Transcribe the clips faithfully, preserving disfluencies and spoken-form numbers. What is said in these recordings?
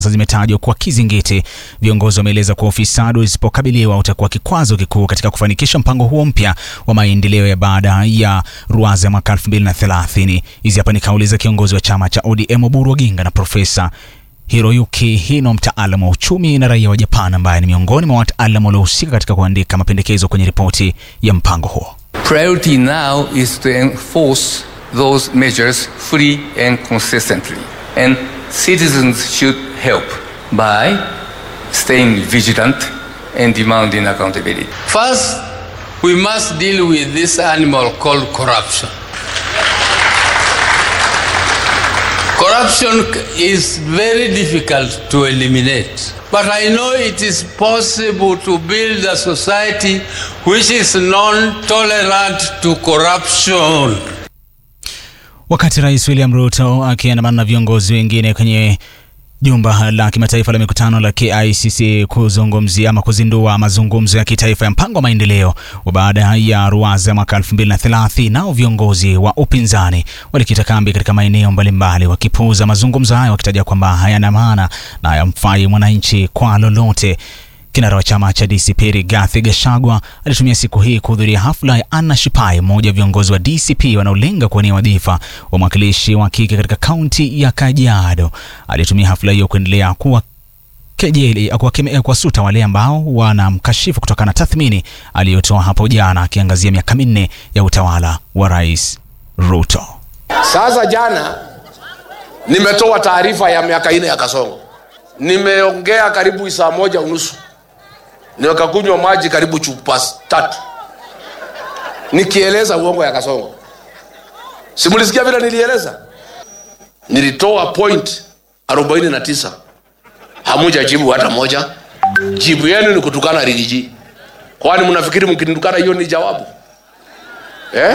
zimetajwa kwa kizingiti. Viongozi wameeleza kuwa ufisadi usipokabiliwa utakuwa kikwazo kikuu katika kufanikisha mpango huo mpya wa maendeleo ya baada ya ruwaza ya mwaka elfu mbili na thelathini. Hizi hapa ni kauli za kiongozi wa chama cha O D M Oburu Oginga na Profesa Hiroyuki Hino, mtaalamu wa uchumi na raia wa Japan, ambaye ni miongoni mwa wataalamu waliohusika katika kuandika mapendekezo kwenye ripoti ya mpango huo. Priority now is to enforce those measures fully and consistently, and citizens should help by staying vigilant and demanding accountability. First, we must deal with this animal called corruption. Corruption is very difficult to eliminate, but I know it is possible to build a society which is non-tolerant to corruption. Wakati Rais William Ruto akiandamana na viongozi wengine kwenye jumba la kimataifa la mikutano la K I C C kuzungumzia ama kuzindua mazungumzo ya kitaifa ya mpango wa maendeleo baada ya ruwaza mwaka elfu mbili na thelathini, nao viongozi wa upinzani walikita kambi katika maeneo mbalimbali wakipuuza mazungumzo hayo, wakitaja kwamba hayana maana na hayamfai mwananchi kwa lolote. Kinara wa chama cha D C P Rigathi Gachagua alitumia siku hii kuhudhuria hafla ya Anna Shipai, mmoja wa viongozi wa D C P wanaolenga kuwania wadhifa wa mwakilishi wa kike katika kaunti ya Kajiado. Alitumia hafla hiyo kuendelea kuwa kejeli kwa kwa suta wale ambao wanamkashifu kutokana na tathmini aliyotoa hapo jana, akiangazia miaka minne ya utawala wa Rais Ruto. Sasa jana nimetoa taarifa ya miaka nne ya Kasongo. Nimeongea karibu saa moja unusu. Nikakunywa maji karibu chupa tatu nikieleza uongo ya Kasongo. Simulisikia vile nilieleza? Nilitoa point arobaini na tisa. Hamuja jibu hata moja. Jibu yenu ni kutukana Rigiji. Kwani mnafikiri mkinitukana hiyo ni jawabu? Eh?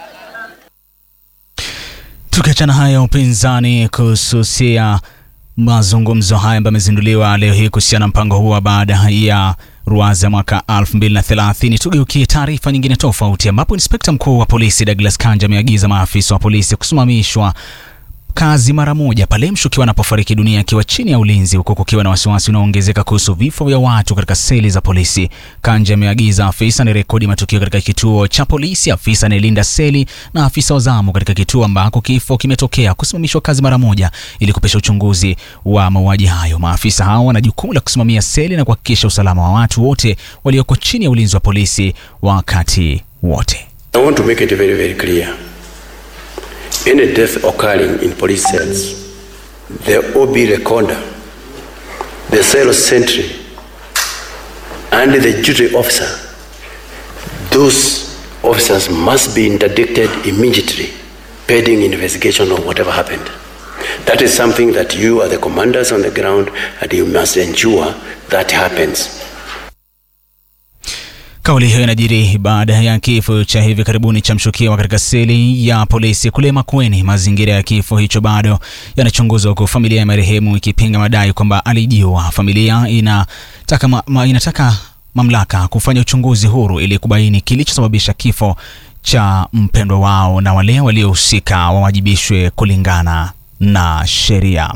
Tukiachana haya, upinzani kususia mazungumzo haya ambayo yamezinduliwa leo hii kuhusiana na mpango huo baada ya ruwaza mwaka elfu mbili na thelathini. Tugeukie taarifa nyingine tofauti, ambapo Inspekta Mkuu wa Polisi Douglas Kanja ameagiza maafisa wa polisi kusimamishwa kazi mara moja pale mshukiwa anapofariki dunia akiwa chini ya ulinzi, huko kukiwa na wasiwasi unaoongezeka kuhusu vifo vya watu katika seli za polisi. Kanja ameagiza afisa ni rekodi matukio katika kituo cha polisi, afisa anayelinda seli na afisa wa zamu katika kituo ambako kifo kimetokea kusimamishwa kazi mara moja ili kupesha uchunguzi wa mauaji hayo. Maafisa hao wana jukumu la kusimamia seli na kuhakikisha usalama wa watu wote walioko chini ya ulinzi wa polisi wakati wote. I want to make it very very clear. Any death occurring in police cells, the O B recorder, the cell sentry, and the duty officer, those officers must be interdicted immediately, pending investigation of whatever happened. That is something that you are the commanders on the ground, and you must ensure that happens. Kauli hiyo inajiri baada ya kifo cha hivi karibuni cha mshukiwa katika seli ya polisi kule Makueni. Mazingira ya kifo hicho bado yanachunguzwa, kwa familia ya marehemu ikipinga madai kwamba alijiua. Familia inataka ma, ma, inataka mamlaka kufanya uchunguzi huru ili kubaini kilichosababisha kifo cha mpendwa wao, na wale waliohusika wawajibishwe kulingana na sheria.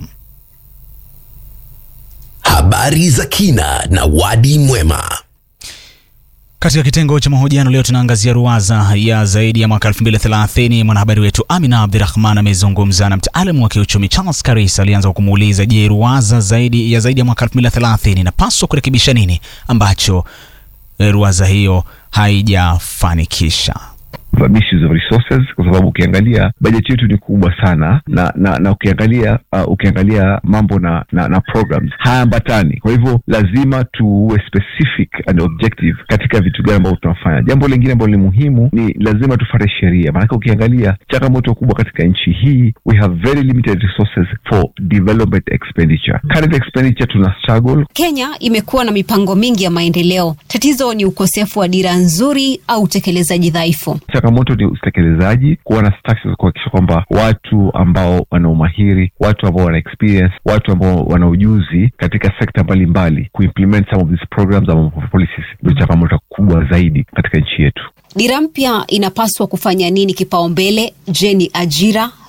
Habari za kina na Wadi Mwema. Katika kitengo cha mahojiano leo tunaangazia ruwaza ya zaidi ya mwaka elfu mbili na thelathini. Mwanahabari wetu Amina Abdirahman amezungumza na mtaalamu wa kiuchumi Charles Karisa. Alianza kumuuliza, je, ruwaza zaidi ya zaidi ya mwaka elfu mbili na thelathini inapaswa kurekebisha nini ambacho ruwaza hiyo haijafanikisha? Issues of resources, kwa sababu ukiangalia budget yetu ni kubwa sana na na, na ukiangalia uh, ukiangalia mambo na na, na programs haambatani. Kwa hivyo lazima tuwe specific and objective katika vitu gani ambavyo tunafanya. Jambo lingine ambalo ni muhimu ni lazima tufuate sheria, maana ukiangalia changamoto kubwa katika nchi hii, we have very limited resources for development expenditure. Current expenditure tuna struggle. Kenya imekuwa na mipango mingi ya maendeleo. Tatizo ni ukosefu wa dira nzuri au utekelezaji dhaifu. Changamoto ni utekelezaji, kuwa na structures kuhakikisha kwamba watu ambao wana umahiri, watu ambao wana experience, watu ambao wana ujuzi katika sekta mbalimbali kuimplement some of these programs and policies ndio changamoto kubwa zaidi katika nchi yetu. Dira mpya inapaswa kufanya nini kipaumbele? Je, ni ajira,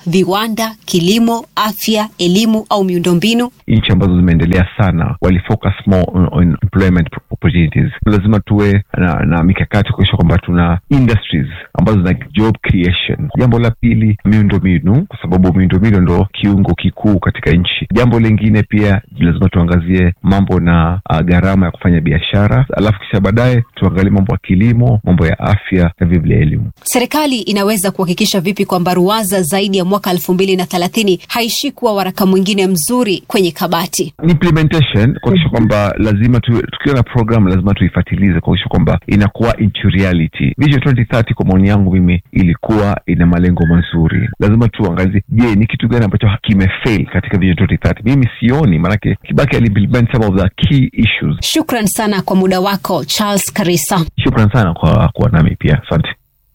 viwanda, kilimo, afya, elimu au miundombinu? Nchi ambazo zimeendelea sana walifocus more on, on employment opportunities. Lazima tuwe na, na mikakati kuhakikisha kwamba tuna industries ambazo zina job creation. Jambo la pili, miundombinu, kwa sababu miundombinu ndo kiungo kikuu katika nchi. Jambo lingine pia lazima tuangazie mambo na uh, gharama ya kufanya biashara, alafu kisha baadaye tuangalie mambo ya kilimo, mambo ya afya na vile elimu. Serikali inaweza kuhakikisha vipi kwamba ruwaza zaidi ya mwaka elfu mbili na thelathini haishi kuwa waraka mwingine mzuri kwenye kabati? Implementation, kuhakikisha kwamba lazima tu, tukiwa na program lazima tuifuatilize kuhakikisha kwamba inakuwa into reality. Vision twenty thirty kwa maoni yangu mimi ilikuwa ina malengo mazuri. Lazima tuangalie, je, ni kitu gani ambacho kimefail katika Vision twenty thirty? Mimi sioni, manake Kibaki aliimplement some of the key issues. Shukran sana kwa muda wako Charles Karisa. Shukran sana kwa kuwa nami pia. Asante.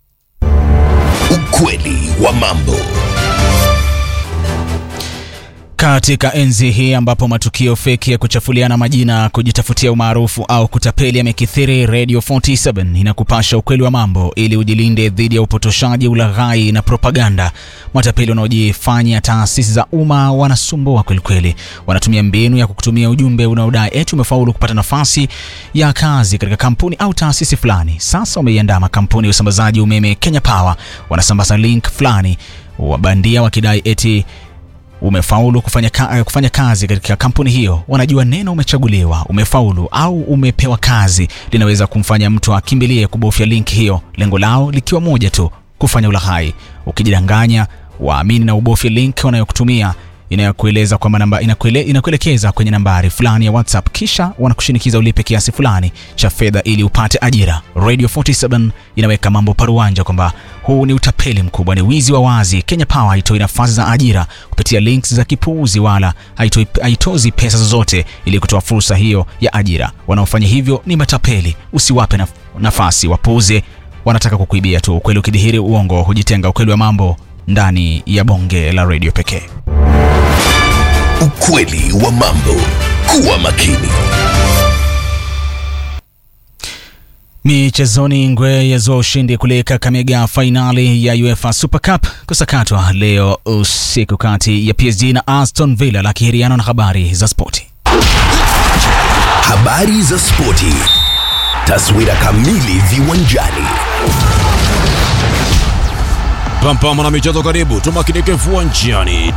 Ukweli wa mambo. Katika enzi hii ambapo matukio feki ya kuchafuliana majina, kujitafutia umaarufu au kutapeli yamekithiri, Radio forty-seven inakupasha ukweli wa mambo ili ujilinde dhidi ya upotoshaji, ulaghai na propaganda. Matapeli wanaojifanya taasisi za umma wanasumbua kweli kweli. Wanatumia mbinu ya kukutumia ujumbe unaodai eti umefaulu kupata nafasi ya kazi katika kampuni au taasisi fulani. Sasa wameiandaa kampuni ya usambazaji umeme Kenya Power, wanasambaza link fulani wabandia wakidai eti umefaulu kufanya, ka, kufanya kazi katika kampuni hiyo. Wanajua neno umechaguliwa, umefaulu au umepewa kazi linaweza kumfanya mtu akimbilie kubofya link hiyo, lengo lao likiwa moja tu, kufanya ulaghai. Ukijidanganya, waamini na ubofya link wanayokutumia inayokueleza kwamba namba inakuele, inakuelekeza kwenye nambari fulani ya WhatsApp, kisha wanakushinikiza ulipe kiasi fulani cha fedha ili upate ajira. Radio forty-seven inaweka mambo paruanja kwamba huu ni utapeli mkubwa, ni wizi wa wazi. Kenya Power haitoi nafasi za ajira kupitia links za kipuuzi, wala haitoi haitozi pesa zozote ili kutoa fursa hiyo ya ajira. Wanaofanya hivyo ni matapeli, usiwape naf nafasi, wapuuze, wanataka kukuibia tu. Ukweli ukidhihiri, uongo hujitenga. Ukweli wa mambo ndani ya bonge la radio pekee. Ukweli wa mambo. Kuwa makini. Michezoni, Ngwe yazua ushindi kule Kakamega, finali ya UEFA Super Cup kusakatwa leo usiku kati ya P S G na Aston Villa. La kihiriano na habari za spoti. Habari za spoti. Taswira kamili viwanjani. Pampa mwana michezo, karibu tumakinike viwanjani.